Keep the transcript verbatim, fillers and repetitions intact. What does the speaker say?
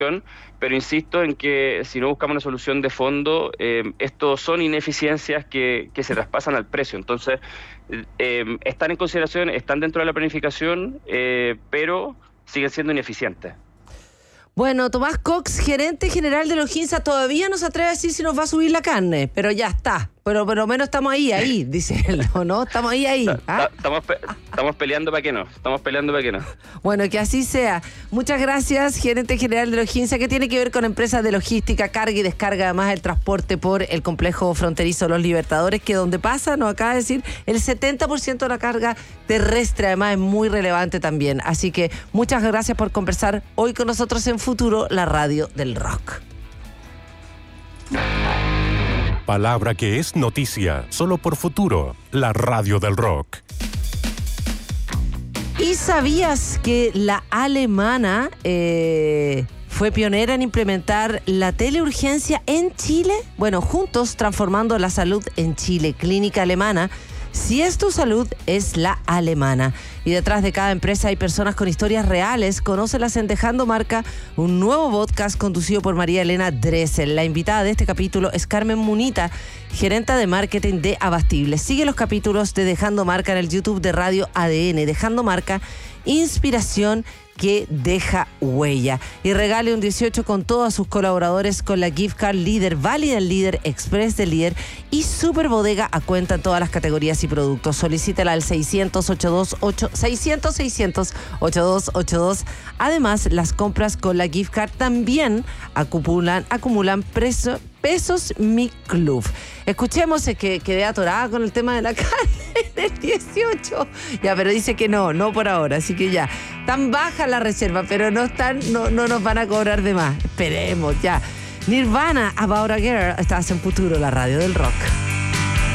pero insisto en que si no buscamos una solución de fondo, eh, estos son ineficiencias que, que se traspasan al precio. Entonces, eh, están en consideración, están dentro de la planificación, eh, pero siguen siendo ineficientes. Bueno, Tomás Cox, gerente general de Loginsa, todavía no se atreve a decir si nos va a subir la carne, pero ya está. Pero por lo menos estamos ahí, ahí, dice él, ¿no? Estamos ahí, ahí. ¿Ah? Estamos, pe- estamos peleando para que no, estamos peleando para que no. Bueno, que así sea. Muchas gracias, gerente general de Loginsa, que tiene que ver con empresas de logística, carga y descarga, además el transporte por el complejo fronterizo Los Libertadores, que donde pasa, nos acaba de decir, el setenta por ciento de la carga terrestre, además es muy relevante también. Así que muchas gracias por conversar hoy con nosotros en Futuro, la radio del rock. Palabra que es noticia, solo por Futuro, la radio del rock. ¿Y sabías que la alemana eh, fue pionera en implementar la teleurgencia en Chile? Bueno, juntos transformando la salud en Chile, Clínica Alemana. Si es tu salud, es la alemana. Y detrás de cada empresa hay personas con historias reales. Conócelas en Dejando Marca, un nuevo podcast conducido por María Elena Dressel. La invitada de este capítulo es Carmen Munita, gerenta de marketing de Abastible. Sigue los capítulos de Dejando Marca en el YouTube de Radio A D N. Dejando Marca, inspiración que deja huella. Y regale un dieciocho con todos sus colaboradores con la gift card Líder, válida en Líder, Express de Líder y Super Bodega a cuenta en todas las categorías y productos. Solicítala al seiscientos ochenta y dos ocho, seiscientos seiscientos ochenta y dos ochenta y dos. Además, las compras con la gift card también acumulan, acumulan preso, pesos Mi Club. Escuchemos, es que quedé atorada con el tema de la carne del dieciocho. Ya, pero dice que no, no por ahora, así que ya. Tan baja la reserva, pero no están, no, no nos van a cobrar de más. Esperemos, ya. Nirvana, About a Girl, estás en Futuro, la radio del rock.